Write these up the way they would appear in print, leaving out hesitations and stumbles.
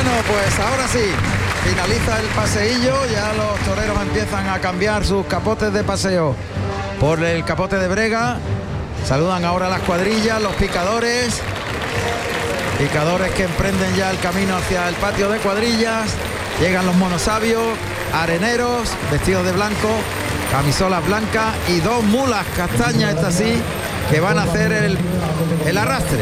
Bueno, pues ahora sí, finaliza el paseillo, ya los toreros empiezan a cambiar sus capotes de paseo por el capote de brega. Saludan ahora las cuadrillas, los picadores que emprenden ya el camino hacia el patio de cuadrillas. Llegan los monosabios, areneros, vestidos de blanco, camisolas blancas y dos mulas castañas, estas sí, que van a hacer el arrastre.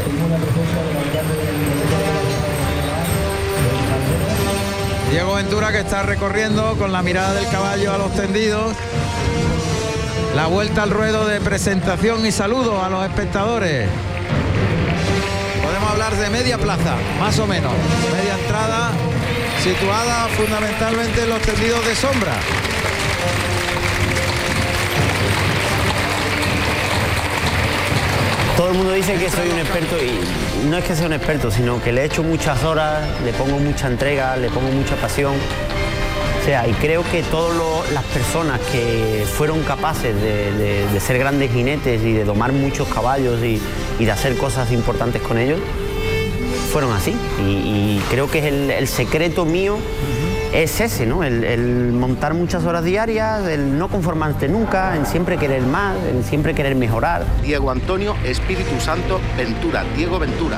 Diego Ventura, que está recorriendo con la mirada del caballo a los tendidos la vuelta al ruedo de presentación y saludo a los espectadores. Podemos hablar de media plaza, más o menos, media entrada, situada fundamentalmente en los tendidos de sombra. Todo el mundo dice que soy un experto y no es que sea un experto, sino que le echo muchas horas, le pongo mucha entrega, le pongo mucha pasión. O sea, y creo que todas las personas que fueron capaces de ser grandes jinetes y de domar muchos caballos y de hacer cosas importantes con ellos, fueron así. Y creo que es el secreto mío. Es ese, ¿no? El montar muchas horas diarias, el no conformarte nunca, en siempre querer más, en siempre querer mejorar. Diego Antonio Espíritu Santo Ventura, Diego Ventura.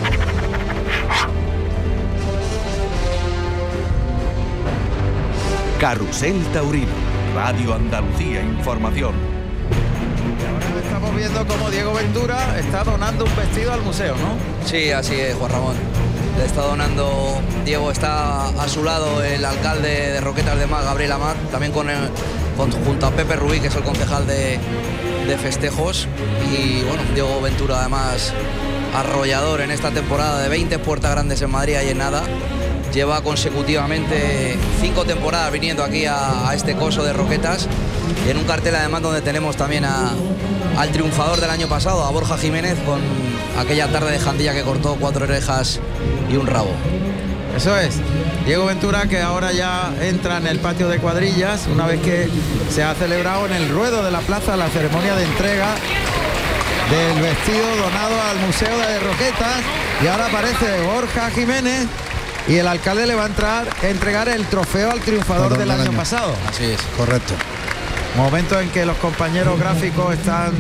Carrusel Taurino, Radio Andalucía Información. Y ahora estamos viendo cómo Diego Ventura está donando un vestido al museo, ¿no? Sí, así es, Juan Ramón. Le está donando, Diego, está a su lado el alcalde de Roquetas de Mar, Gabriel Amat, también junto a Pepe Rubí, que es el concejal de festejos. Y bueno, Diego Ventura además arrollador en esta temporada de 20 puertas grandes en Madrid y en nada. Lleva consecutivamente 5 temporadas viniendo aquí a este coso de Roquetas, y en un cartel además donde tenemos también al triunfador del año pasado, a Borja Jiménez, con aquella tarde de Jandilla que cortó 4 orejas y un rabo. Eso es, Diego Ventura, que ahora ya entra en el patio de cuadrillas una vez que se ha celebrado en el ruedo de la plaza la ceremonia de entrega del vestido donado al Museo de Roquetas, y ahora aparece Borja Jiménez y el alcalde le va a entregar el trofeo al triunfador del año pasado. Así es. Correcto. Momento en que los compañeros gráficos están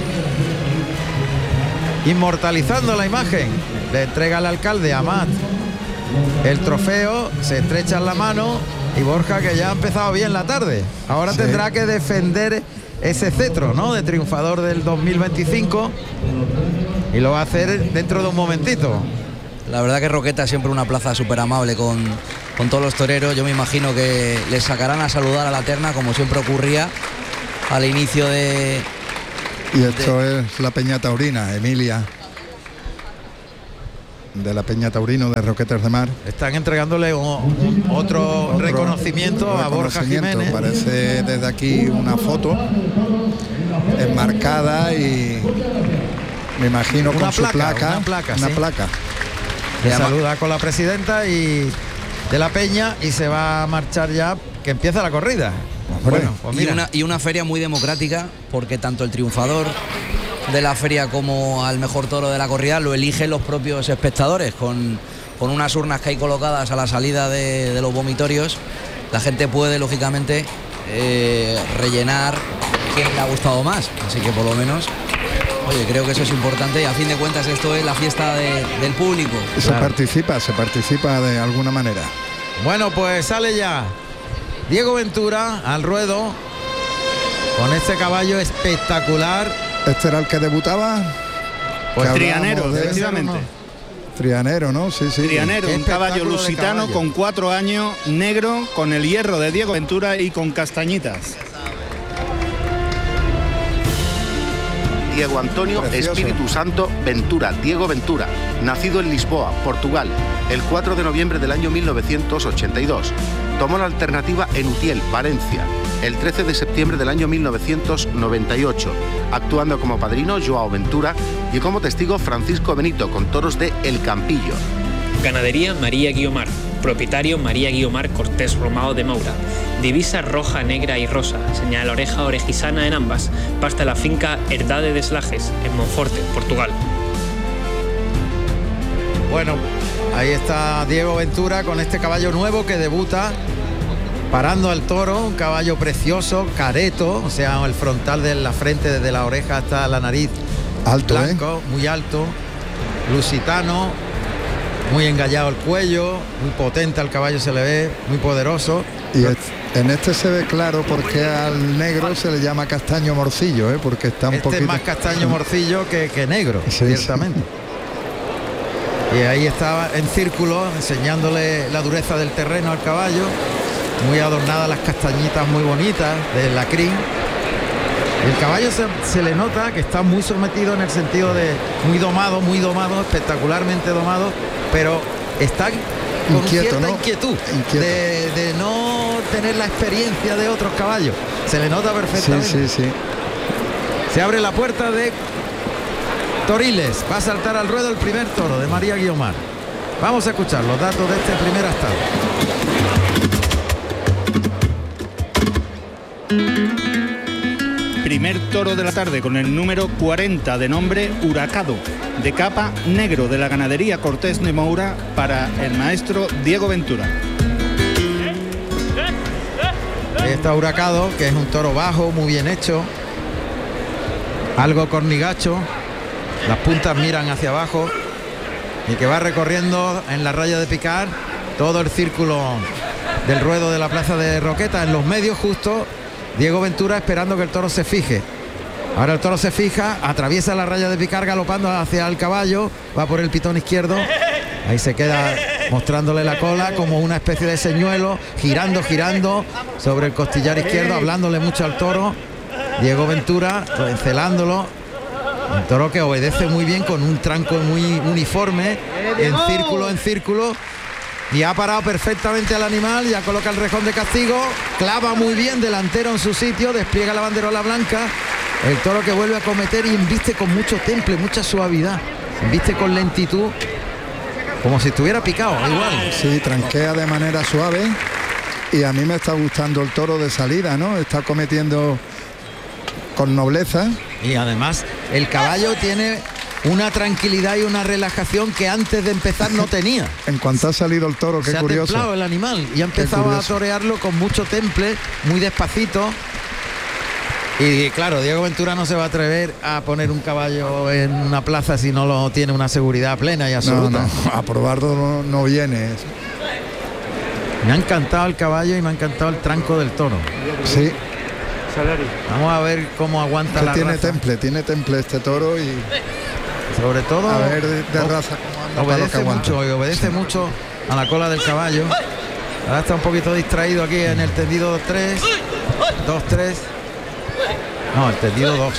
inmortalizando la imagen. Le entrega al alcalde Amat el trofeo, se estrechan la mano, y Borja, que ya ha empezado bien la tarde, ahora tendrá que defender ese cetro, ¿no?, de triunfador del 2025, y lo va a hacer dentro de un momentito. La verdad que Roquetas es siempre una plaza súper amable con todos los toreros. Yo me imagino que les sacarán a saludar a la terna, como siempre ocurría al inicio de... Y esto es la Peña Taurina, Emilia, de la Peña Taurino de Roquetas de Mar. Están entregándole otro reconocimiento a Borja Jiménez. Parece desde aquí una foto enmarcada y me imagino con su placa. Una placa. Le saluda con la presidenta y de la Peña, y se va a marchar ya, que empieza la corrida. Bueno, pues mira. Y una feria muy democrática, porque tanto el triunfador de la feria como al mejor toro de la corrida lo eligen los propios espectadores, con unas urnas que hay colocadas a la salida de los vomitorios. La gente puede, lógicamente, rellenar quién le ha gustado más, así que por lo menos... Oye, creo que eso es importante, y a fin de cuentas esto es la fiesta del público. Se participa de alguna manera. Bueno, pues sale ya Diego Ventura al ruedo con este caballo espectacular. ¿Este era el que debutaba? Pues Trianero, efectivamente. Trianero, ¿no? Sí. Trianero, un caballo lusitano con 4 años, negro, con el hierro de Diego Ventura y con castañitas. Diego Antonio Espíritu Santo Ventura, Diego Ventura, nacido en Lisboa, Portugal, el 4 de noviembre del año 1982. Tomó la alternativa en Utiel, Valencia, el 13 de septiembre del año 1998, actuando como padrino Joao Ventura y como testigo Francisco Benito, con toros de El Campillo. Ganadería María Guiomar, propietario María Guiomar Cortés Romao de Moura. Divisa roja, negra y rosa, señal oreja orejisana en ambas. Pasta la finca Herdade de Slages, en Monforte, Portugal. Bueno, ahí está Diego Ventura con este caballo nuevo que debuta parando al toro, un caballo precioso, careto, o sea, el frontal de la frente desde la oreja hasta la nariz, alto, blanco, muy alto, lusitano, muy engallado el cuello, muy potente al caballo se le ve, muy poderoso. Y en este se ve claro porque al negro se le llama castaño morcillo, porque está un poquito... es más castaño morcillo que negro, sí, ciertamente. Sí. Y ahí estaba en círculo enseñándole la dureza del terreno al caballo, muy adornadas las castañitas muy bonitas de la crin. El caballo se le nota que está muy sometido en el sentido de muy domado, espectacularmente domado, pero está con inquieto, cierta ¿no? inquietud de no tener la experiencia de otros caballos. Se le nota perfectamente. Sí. Se abre la puerta de Toriles, va a saltar al ruedo el primer toro de María Guiomar. Vamos a escuchar los datos de este primer astado. Primer toro de la tarde con el número 40 de nombre Huracado, de capa negro, de la ganadería Cortés de Moura, para el maestro Diego Ventura. Ahí está Huracado, que es un toro bajo, muy bien hecho, algo cornigacho, las puntas miran hacia abajo y que va recorriendo en la raya de picar todo el círculo del ruedo de la plaza de Roqueta, en los medios justo. Diego Ventura esperando que el toro se fije. Ahora el toro se fija, atraviesa la raya de picar galopando hacia el caballo, va por el pitón izquierdo, ahí se queda mostrándole la cola como una especie de señuelo, girando sobre el costillar izquierdo, hablándole mucho al toro. Diego Ventura encelándolo, un toro que obedece muy bien con un tranco muy uniforme, en círculo. Y ha parado perfectamente al animal, ya coloca el rejón de castigo, clava muy bien delantero en su sitio, despliega la banderola blanca, el toro que vuelve a cometer y embiste con mucho temple, mucha suavidad, embiste con lentitud, como si estuviera picado, igual. Sí, tranquea de manera suave y a mí me está gustando el toro de salida, ¿no? Está cometiendo con nobleza. Y además el caballo tiene una tranquilidad y una relajación que antes de empezar no tenía. En cuanto ha salido el toro, qué curioso. Se ha templado el animal y ha empezado a torearlo con mucho temple, muy despacito. Y claro, Diego Ventura no se va a atrever a poner un caballo en una plaza si no lo tiene una seguridad plena y absoluta. No, a probarlo no viene. Me ha encantado el caballo y me ha encantado el tranco del toro. Sí. Vamos a ver cómo aguanta la raza. Tiene temple este toro y... Sobre todo a ver de raza cómo anda, obedece mucho a la cola del caballo. Ahora está un poquito distraído aquí en el tendido 2-3. No, el tendido 2.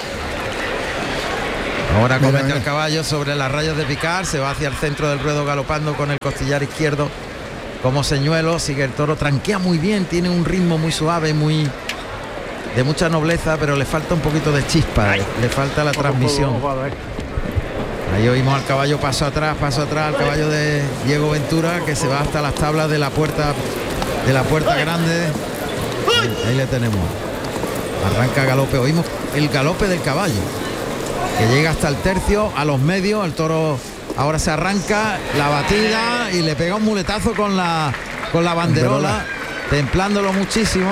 Ahora comete el caballo sobre las rayas de picar, se va hacia el centro del ruedo galopando con el costillar izquierdo como señuelo. Sigue el toro, tranquea muy bien, tiene un ritmo muy suave, muy de mucha nobleza, pero le falta un poquito de chispa, le falta la transmisión. Ahí oímos al caballo paso atrás, al caballo de Diego Ventura, que se va hasta las tablas de la puerta grande. Ahí le tenemos. Arranca galope, oímos el galope del caballo, que llega hasta el tercio, a los medios. El toro ahora se arranca, la batida y le pega un muletazo con la banderola, templándolo muchísimo.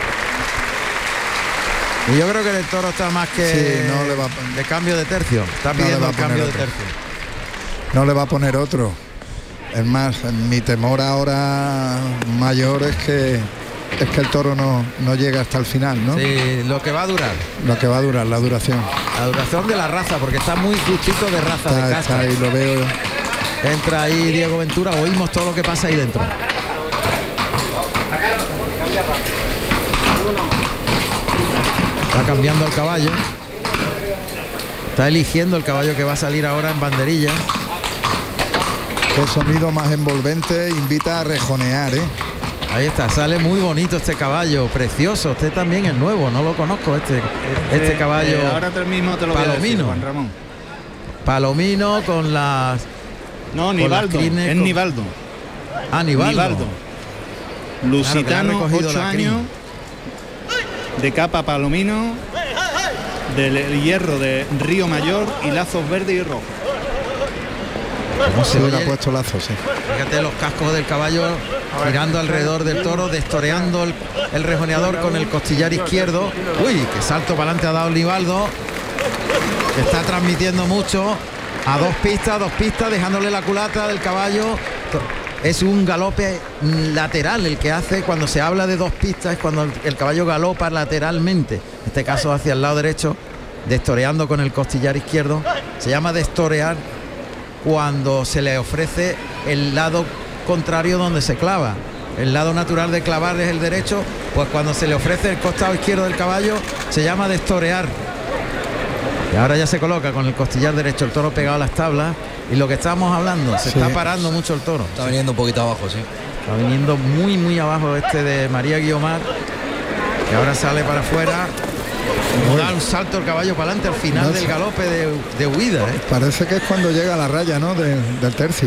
Y yo creo que el toro está más que de cambio de tercio. Está pidiendo el cambio de tercio. No le va a poner otro. Es más, mi temor ahora mayor es que el toro no llega hasta el final, ¿no? Sí, lo que va a durar. La duración. La duración de la raza, porque está muy justito de raza, de casta. Está ahí, lo veo. Entra ahí Diego Ventura, oímos todo lo que pasa ahí dentro. Está cambiando el caballo. Está eligiendo el caballo que va a salir ahora en banderilla. Qué sonido más envolvente, invita a rejonear, ¿eh? Ahí está, sale muy bonito este caballo, precioso. Este también es nuevo, no lo conozco este caballo. Ahora mismo te lo voy a decir, Juan Ramón. Palomino con las... No, Nivaldo, es Nivaldo. Ah, Nivaldo. Lusitano, 8 años, de capa palomino, del hierro de Río Mayor y lazos verdes y rojos. ¿Cómo se Sí, oye? le ha puesto lazo, sí. Fíjate los cascos del caballo girando alrededor del toro, destoreando el rejoneador con el costillar izquierdo. Uy, qué salto para adelante ha dado Nivaldo, que está transmitiendo mucho a dos pistas, dejándole la culata del caballo. Es un galope lateral el que hace. Cuando se habla de dos pistas es cuando el caballo galopa lateralmente, en este caso hacia el lado derecho, destoreando con el costillar izquierdo. Se llama destorear cuando se le ofrece el lado contrario donde se clava. El lado natural de clavar es el derecho, pues cuando se le ofrece el costado izquierdo del caballo se llama destorear. Y ahora ya se coloca con el costillar derecho el toro pegado a las tablas, y lo que estamos hablando, se está parando mucho el toro. Está viniendo un poquito abajo, sí. Está viniendo muy abajo este de María Guiomar, que ahora sale para afuera. Da un salto el caballo para adelante al final del galope de huida, ¿eh? Parece que es cuando llega a la raya, ¿no? Del tercio.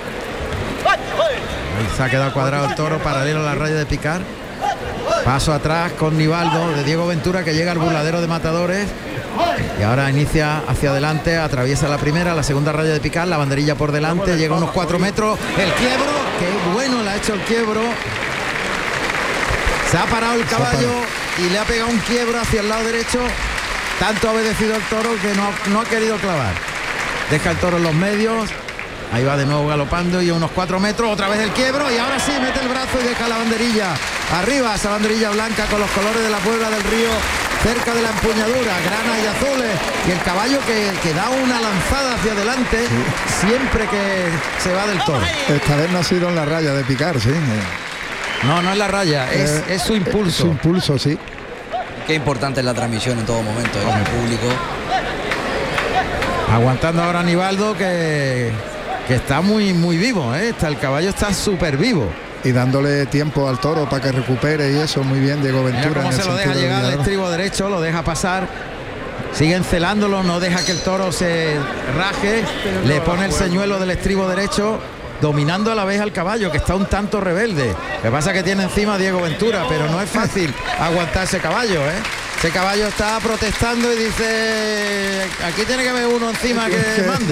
Ahí se ha quedado cuadrado el toro paralelo a la raya de picar. Paso atrás con Nivaldo de Diego Ventura, que llega al burladero de matadores. Y ahora inicia hacia adelante, atraviesa la primera, la segunda raya de picar, la banderilla por delante, llega unos 4 metros, el quiebro, qué bueno le ha hecho el quiebro. Se ha parado el caballo y le ha pegado un quiebro hacia el lado derecho. Tanto ha obedecido el toro que no ha querido clavar. Deja el toro en los medios. Ahí va de nuevo galopando y a unos 4 metros, otra vez el quiebro, y ahora sí mete el brazo y deja la banderilla arriba, esa banderilla blanca con los colores de la Puebla del Río cerca de la empuñadura, granas y azules, y el caballo que da una lanzada hacia adelante siempre que se va del toro. Esta vez no ha sido en la raya de picar, sí. No es la raya, es su impulso. Su impulso, sí. Qué importante es la transmisión en todo momento, con el público. Aguantando ahora Nivaldo, que está muy vivo, ¿eh? El caballo está súper vivo. Y dándole tiempo al toro para que recupere y eso, muy bien Diego Ventura. Mira cómo se lo deja llegar al del estribo derecho, lo deja pasar, sigue encelándolo, no deja que el toro se raje, le pone el señuelo del estribo derecho, dominando a la vez al caballo, que está un tanto rebelde. Lo que pasa es que tiene encima a Diego Ventura, pero no es fácil aguantar ese caballo, ¿eh? Ese caballo está protestando y dice, aquí tiene que haber uno encima que mande.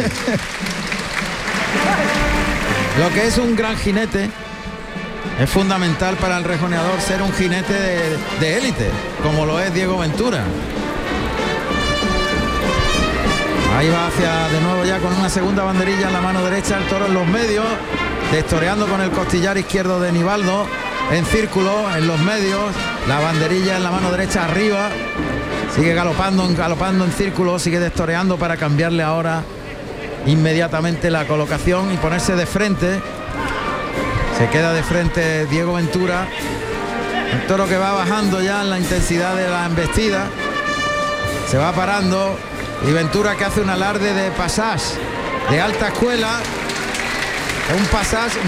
Lo que es un gran jinete, es fundamental para el rejoneador ser un jinete de élite, como lo es Diego Ventura. Ahí va hacia de nuevo ya con una segunda banderilla en la mano derecha, el toro en los medios, destoreando con el costillar izquierdo de Nivaldo, en círculo, en los medios, la banderilla en la mano derecha arriba, sigue galopando en círculo, sigue destoreando para cambiarle ahora inmediatamente la colocación y ponerse de frente. Se queda de frente Diego Ventura, el toro que va bajando ya en la intensidad de la embestida, se va parando, y Ventura que hace un alarde de pasage de alta escuela, un pasage